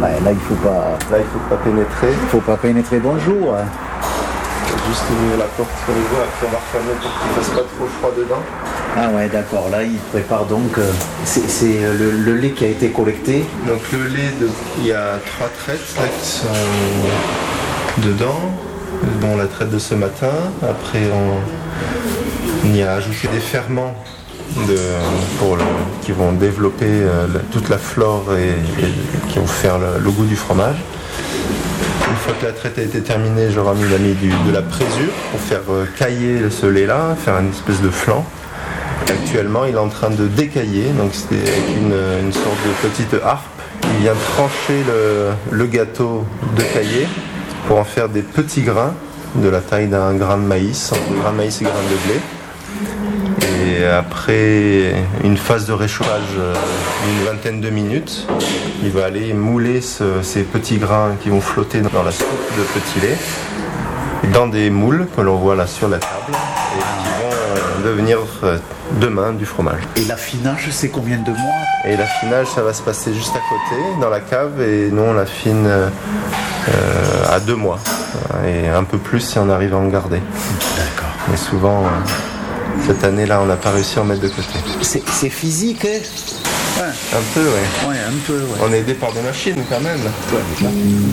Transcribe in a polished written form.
Ouais, là, il faut pas. Là, il faut pas pénétrer. Il faut pas pénétrer. Bonjour. Juste ouvrir la porte sur les voies, après on va refermer pour qu'il ne fasse pas trop froid dedans. Ah ouais, d'accord. Là, il prépare donc. C'est le lait qui a été collecté. Donc le lait, il y a 3 traites là, qui sont dedans. Bon, la traite de ce matin. Après, on y a ajouté des ferments qui vont développer toute la flore et qui vont faire le goût du fromage. Une fois que la traite a été terminée, j'aurai mis de la présure pour faire cailler ce lait-là, faire une espèce de flan. Actuellement, il est en train de décailler, donc c'est avec une sorte de petite harpe qui vient trancher le gâteau de caillé pour en faire des petits grains de la taille d'un grain de maïs, entre grain de maïs et grain de blé. Et après une phase de réchauffage d'une vingtaine de minutes, il va aller mouler ces petits grains qui vont flotter dans la soupe de petit lait dans des moules que l'on voit là sur la table et qui vont devenir demain du fromage. Et l'affinage, c'est combien de mois? Et l'affinage, ça va se passer juste à côté, dans la cave, et nous on l'affine à 2 mois. Et un peu plus si on arrive à en garder. D'accord. Mais souvent, cette année-là, on n'a pas réussi à en mettre de côté. C'est physique, hein? Un peu, oui. Ouais, un peu, ouais. On est aidé par des machines quand même. Ouais,